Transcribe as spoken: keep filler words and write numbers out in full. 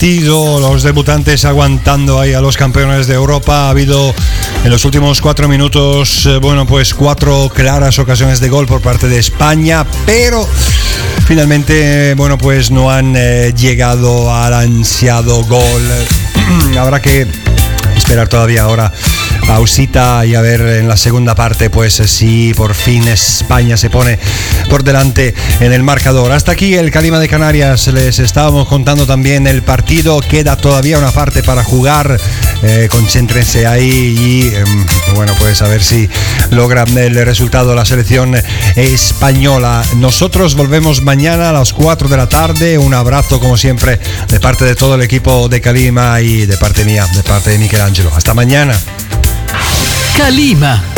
partido, los debutantes aguantando ahí a los campeones de Europa. Ha habido en los últimos cuatro minutos, bueno, pues cuatro claras ocasiones de gol por parte de España, pero finalmente, bueno, pues no han eh, llegado al ansiado gol. Habrá que esperar todavía ahora a Usita y a ver en la segunda parte pues si por fin España se pone por delante en el marcador. Hasta aquí el Calima de Canarias. Les estábamos contando también el partido. Queda todavía una parte para jugar. Eh, concéntrense ahí y eh, bueno, pues a ver si logran el resultado la selección española. Nosotros volvemos mañana a las cuatro de la tarde. Un abrazo como siempre de parte de todo el equipo de Calima y de parte mía, de parte de Michelangelo. Hasta mañana. Calima.